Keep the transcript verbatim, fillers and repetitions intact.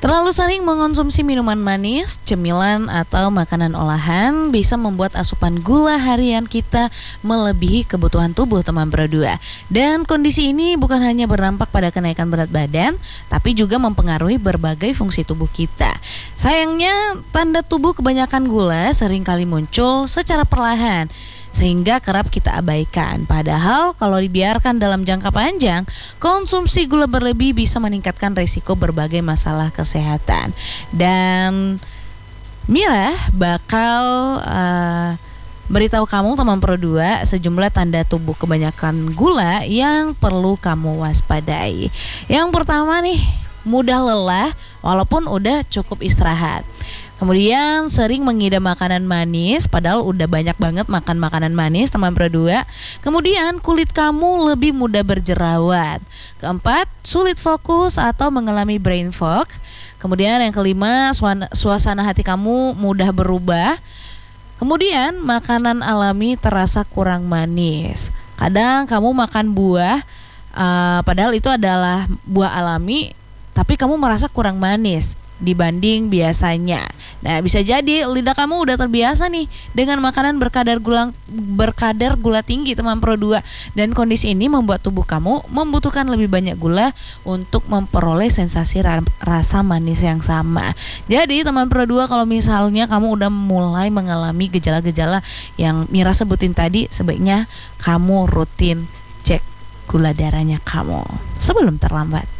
Terlalu sering mengonsumsi minuman manis, cemilan, atau makanan olahan bisa membuat asupan gula harian kita melebihi kebutuhan tubuh, teman Pro dua. Dan kondisi ini bukan hanya berdampak pada kenaikan berat badan, tapi juga mempengaruhi berbagai fungsi tubuh kita. Sayangnya, tanda tubuh kebanyakan gula sering kali muncul secara perlahan, sehingga kerap kita abaikan. Padahal kalau dibiarkan dalam jangka panjang, konsumsi gula berlebih bisa meningkatkan resiko berbagai masalah kesehatan. Dan Mira bakal uh, beritahu kamu, teman Pro dua, sejumlah tanda tubuh kebanyakan gula yang perlu kamu waspadai. Yang pertama nih, mudah lelah walaupun udah cukup istirahat. Kemudian sering mengidam makanan manis, padahal udah banyak banget makan makanan manis, teman Pro dua. Kemudian kulit kamu lebih mudah berjerawat. Keempat, sulit fokus atau mengalami brain fog. Kemudian yang kelima, suasana hati kamu mudah berubah. Kemudian makanan alami terasa kurang manis. Kadang kamu makan buah, uh, padahal itu adalah buah alami, tapi kamu merasa kurang manis dibanding biasanya. Nah, bisa jadi lidah kamu udah terbiasa nih dengan makanan berkadar gula berkadar gula tinggi, teman Pro dua, dan kondisi ini membuat tubuh kamu membutuhkan lebih banyak gula untuk memperoleh sensasi ra- rasa manis yang sama. Jadi, teman Pro dua, kalau misalnya kamu udah mulai mengalami gejala-gejala yang Mira sebutin tadi, sebaiknya kamu rutin cek gula darahnya kamu sebelum terlambat.